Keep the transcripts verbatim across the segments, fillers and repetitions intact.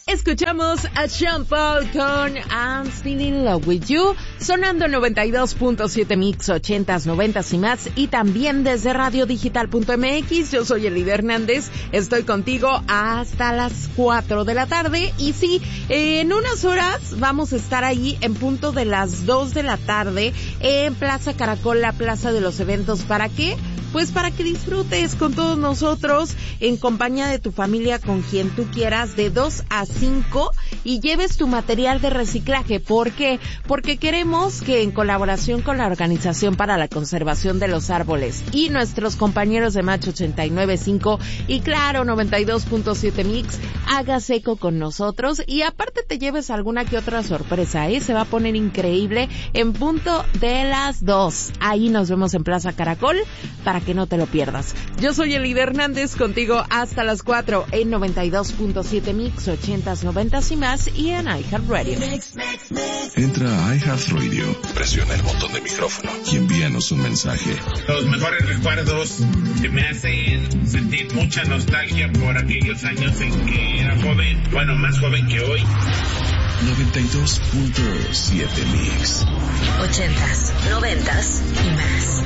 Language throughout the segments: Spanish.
Escuchamos a Sean Paul con I'm Still in Love with You, sonando noventa y dos punto siete Mix, ochentas, noventas y más, y también desde radio digital punto m x. Yo soy Elida Hernández, estoy contigo hasta las cuatro de la tarde, y sí, en unas horas vamos a estar ahí en punto de las dos de la tarde en Plaza Caracol, la plaza de los eventos. ¿Para qué? Pues para que disfrutes con todos nosotros, en compañía de tu familia, con quien tú quieras, de dos a cinco, y lleves tu material de reciclaje. ¿Por qué? Porque queremos que, en colaboración con la Organización para la Conservación de los Árboles y nuestros compañeros de Match ochenta y nueve punto cinco y claro, noventa y dos punto siete Mix, hagas eco con nosotros y aparte te lleves alguna que otra sorpresa, ¿eh? Se va a poner increíble en punto de las dos. Ahí nos vemos en Plaza Caracol para que no te lo pierdas. Yo soy Elida Hernández, contigo hasta las cuatro en noventa y dos punto siete Mix, ochentas, noventas y más, y en iHeartRadio. Entra a iHeartRadio, presiona el botón de micrófono y envíanos un mensaje. Los mejores recuerdos que me hacen sentir mucha nostalgia por aquellos años en que era joven, bueno, más joven que hoy. noventa y dos punto siete Mix. Ochentas, noventas y más.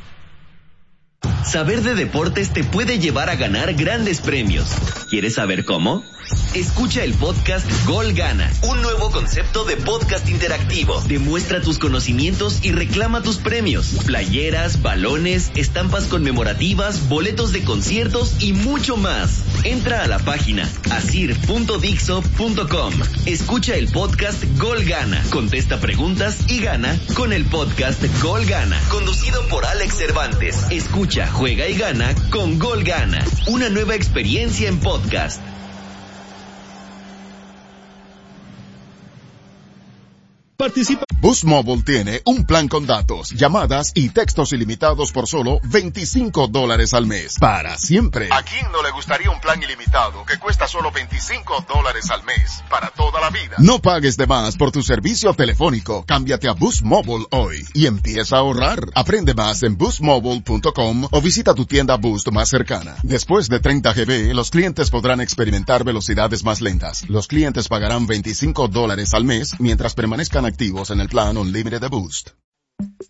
Saber de deportes te puede llevar a ganar grandes premios. ¿Quieres saber cómo? Escucha el podcast Gol Gana, un nuevo concepto de podcast interactivo. Demuestra tus conocimientos y reclama tus premios. Playeras, balones, estampas conmemorativas, boletos de conciertos y mucho más. Entra a la página asir punto dixo punto com. Escucha el podcast Gol Gana. Contesta preguntas y gana con el podcast Gol Gana, conducido por Alex Cervantes. Escucha, juega y gana con Gol Gana. Una nueva experiencia en podcast. Participa. Boost Mobile tiene un plan con datos, llamadas y textos ilimitados por solo veinticinco dólares al mes. Para siempre. ¿A quién no le gustaría un plan ilimitado que cuesta solo veinticinco dólares al mes? Para toda la vida. No pagues de más por tu servicio telefónico. Cámbiate a Boost Mobile hoy y empieza a ahorrar. Aprende más en boost mobile punto com o visita tu tienda Boost más cercana. Después de treinta gigabytes, los clientes podrán experimentar velocidades más lentas. Los clientes pagarán veinticinco dólares al mes mientras permanezcan activos en el plan Unlimited de Boost.